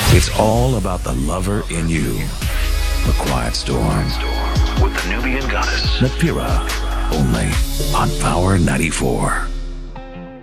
It's all about the lover in you. The Quiet Storm. With the Nubian goddess, Napira. Only on Power 94.